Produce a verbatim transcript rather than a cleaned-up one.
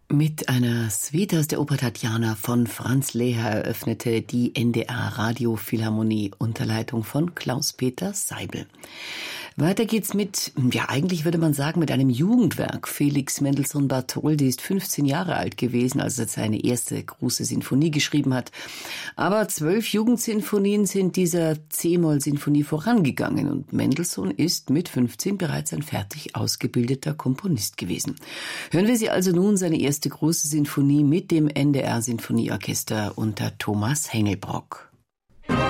Mit einer Suite aus der Oper Tatjana von Franz Lehár eröffnete die N D R Radiophilharmonie unter Leitung von Klaus-Peter Seibel. Weiter geht's mit, ja eigentlich würde man sagen, mit einem Jugendwerk. Felix Mendelssohn Bartholdy ist fünfzehn Jahre alt gewesen, als er seine erste große Sinfonie geschrieben hat. Aber zwölf Jugendsinfonien sind dieser C-Moll-Sinfonie vorangegangen und Mendelssohn ist mit fünfzehn bereits ein fertig ausgebildeter Komponist gewesen. Hören wir Sie also nun seine erste große Sinfonie mit dem N D R Sinfonieorchester unter Thomas Hengelbrock.